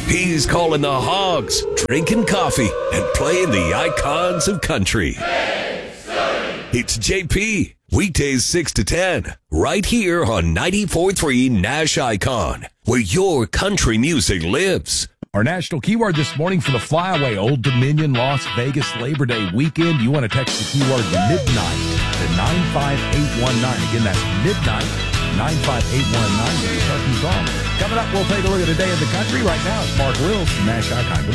He's calling the hogs, drinking coffee, and playing the icons of country. It's JP, weekdays 6 to 10, right here on 94.3 Nash Icon, where your country music lives. Our national keyword this morning for the flyaway Old Dominion Las Vegas Labor Day weekend. You want to text the keyword midnight to 95819. Again, that's midnight, 95819. Coming up, we'll take a look at a day in the country. Right now, it's Mark Wills from Nash Icon. Good morning.